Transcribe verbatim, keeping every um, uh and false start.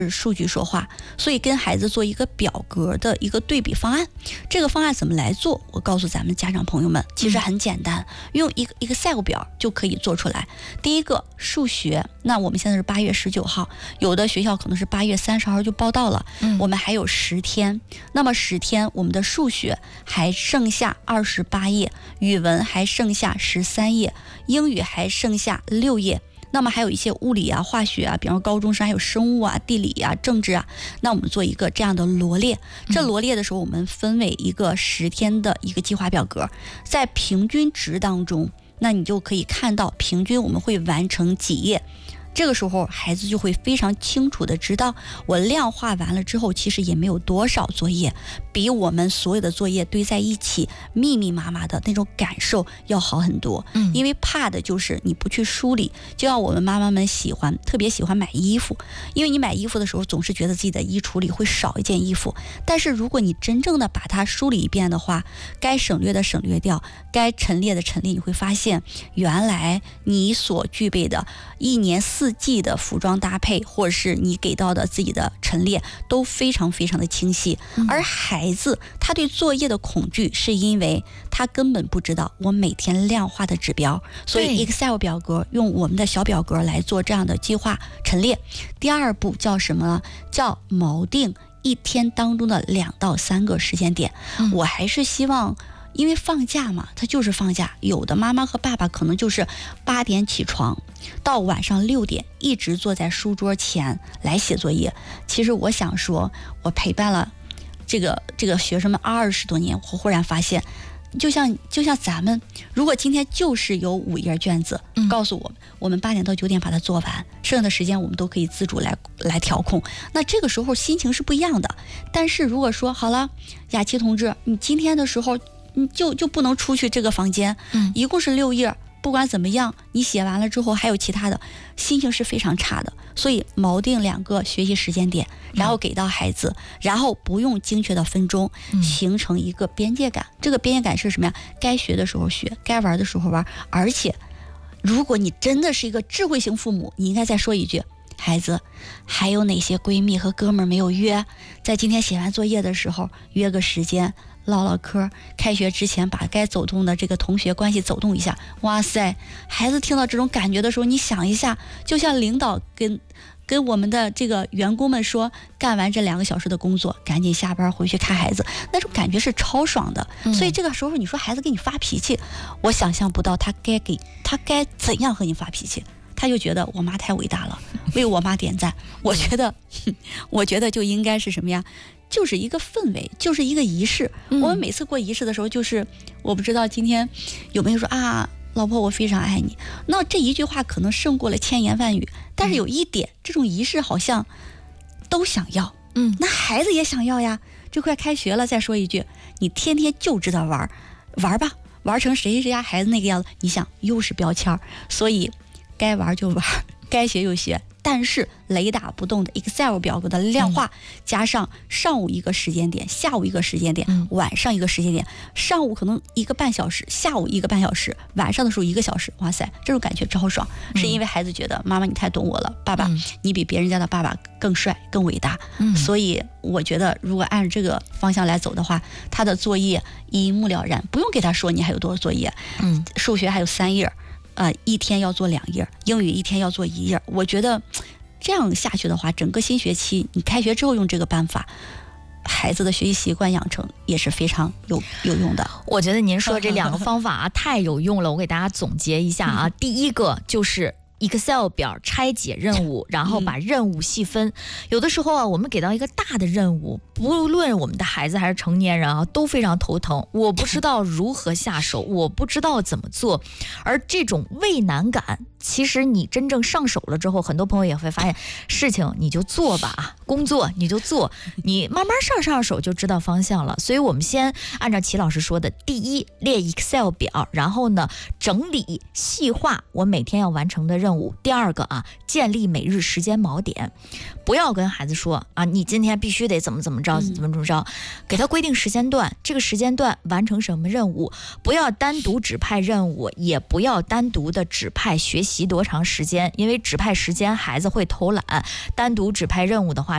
数据说话，所以跟孩子做一个表格的一个对比方案。这个方案怎么来做？我告诉咱们家长朋友们，其实很简单，用一个 Excel 表就可以做出来。第一个数学，那我们现在是八月十九号，有的学校可能是八月三十号就报到了，嗯、我们还有十天，那么十天我们的数学还剩下二十八页，语文还剩下十三页，英语还剩下六页。那么还有一些物理啊、化学啊，比方说高中生还有生物啊、地理啊、政治啊，那我们做一个这样的罗列。这罗列的时候，我们分为一个十天的一个计划表格，在平均值当中，那你就可以看到平均我们会完成几页。这个时候孩子就会非常清楚的知道，我量化完了之后其实也没有多少作业，比我们所有的作业堆在一起密密麻麻的那种感受要好很多。嗯，因为怕的就是你不去梳理，就像我们妈妈们喜欢特别喜欢买衣服，因为你买衣服的时候总是觉得自己的衣橱里会少一件衣服，但是如果你真正的把它梳理一遍的话，该省略的省略掉，该陈列的陈列，你会发现原来你所具备的一年四四季的服装搭配，或者是你给到的自己的陈列都非常非常的清晰。而孩子他对作业的恐惧是因为他根本不知道我每天量化的指标，所以 Excel 表格用我们的小表格来做这样的计划陈列。第二步叫什么呢？叫锚定一天当中的两到三个时间点。嗯、我还是希望，因为放假嘛，它就是放假。有的妈妈和爸爸可能就是八点起床，到晚上六点一直坐在书桌前来写作业。其实我想说，我陪伴了这个这个学生们二十多年，我忽然发现，就像就像咱们，如果今天就是有五页卷子，嗯、告诉我们，我们八点到九点把它做完，剩下的时间我们都可以自主来来调控。那这个时候心情是不一样的。但是如果说好了，雅琪同志，你今天的时候。你就就不能出去这个房间，嗯，一共是六页，不管怎么样，你写完了之后还有其他的，心情是非常差的。所以锚定两个学习时间点，然后给到孩子，嗯、然后不用精确的分钟，嗯、形成一个边界感。这个边界感是什么呀？该学的时候学，该玩的时候玩。而且，如果你真的是一个智慧型父母，你应该再说一句。孩子，还有哪些闺蜜和哥们儿没有约？在今天写完作业的时候，约个时间唠唠嗑。开学之前把该走动的这个同学关系走动一下。哇塞，孩子听到这种感觉的时候，你想一下，就像领导跟跟我们的这个员工们说，干完这两个小时的工作，赶紧下班回去看孩子，那种感觉是超爽的。嗯、所以这个时候你说孩子给你发脾气，我想象不到他该给他该怎样和你发脾气。他就觉得我妈太伟大了，为我妈点赞。我觉得，我觉得就应该是什么呀？就是一个氛围，就是一个仪式。嗯、我们每次过仪式的时候，就是我不知道今天有没有说啊，老婆，我非常爱你。那这一句话可能胜过了千言万语。但是有一点，嗯、这种仪式好像都想要。嗯，那孩子也想要呀。这快开学了，再说一句，你天天就知道玩，玩吧，玩成谁谁家孩子那个样子，你想又是标签。所以。该玩就玩，该学就学，但是雷打不动的 Excel 表格的量化，嗯、加上上午一个时间点，下午一个时间点，嗯、晚上一个时间点，上午可能一个半小时，下午一个半小时，晚上的时候一个小时，哇塞，这种感觉超爽，嗯、是因为孩子觉得妈妈你太懂我了，爸爸、嗯、你比别人家的爸爸更帅更伟大，嗯、所以我觉得如果按这个方向来走的话，他的作业一目了然，不用给他说你还有多少作业，嗯，数学还有三页。呃，一天要做两页，英语一天要做一页。我觉得这样下去的话，整个新学期你开学之后用这个办法，孩子的学习习惯养成也是非常有有用的。 我觉得您说这两个方法啊太有用了，我给大家总结一下啊。嗯、第一个就是Excel 表拆解任务，然后把任务细分。嗯、有的时候啊，我们给到一个大的任务，不论我们的孩子还是成年人啊，都非常头疼。我不知道如何下手，我不知道怎么做，而这种畏难感，其实你真正上手了之后，很多朋友也会发现，事情你就做吧，工作你就做，你慢慢上上手就知道方向了。所以我们先按照齐老师说的，第一，列 Excel 表，然后呢，整理细化我每天要完成的任务。第二个啊，建立每日时间锚点，不要跟孩子说啊，你今天必须得怎么怎么着，怎么怎么着，给他规定时间段，这个时间段完成什么任务，不要单独指派任务，也不要单独的指派学习多长时间，因为指派时间孩子会偷懒，单独指派任务的话。